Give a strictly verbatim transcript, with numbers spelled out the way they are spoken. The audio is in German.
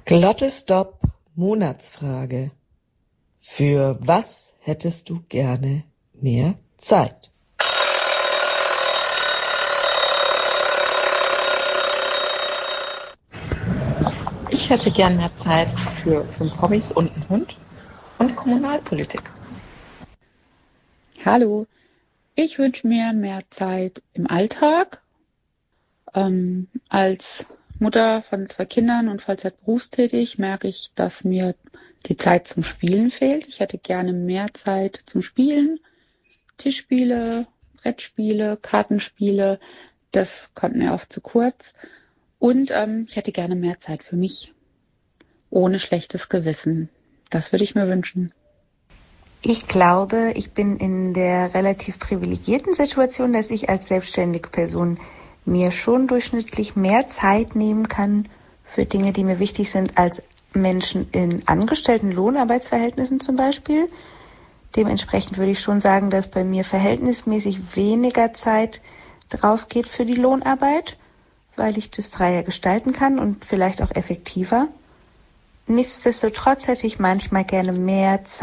Glotte Stop Monatsfrage. Für was hättest du gerne mehr Zeit? Ich hätte gern mehr Zeit für fünf Hobbys und einen Hund und Kommunalpolitik. Hallo, ich wünsche mir mehr Zeit im Alltag. Ähm, als Mutter von zwei Kindern und Vollzeit berufstätig merke ich, dass mir die Zeit zum Spielen fehlt. Ich hätte gerne mehr Zeit zum Spielen. Tischspiele, Brettspiele, Kartenspiele, das kommt mir oft zu kurz. Und ähm, ich hätte gerne mehr Zeit für mich, ohne schlechtes Gewissen. Das würde ich mir wünschen. Ich glaube, ich bin in der relativ privilegierten Situation, dass ich als selbstständige Person mir schon durchschnittlich mehr Zeit nehmen kann für Dinge, die mir wichtig sind, als Menschen in angestellten Lohnarbeitsverhältnissen zum Beispiel. Dementsprechend würde ich schon sagen, dass bei mir verhältnismäßig weniger Zeit drauf geht für die Lohnarbeit, weil ich das freier gestalten kann und vielleicht auch effektiver. Nichtsdestotrotz hätte ich manchmal gerne mehr Zeit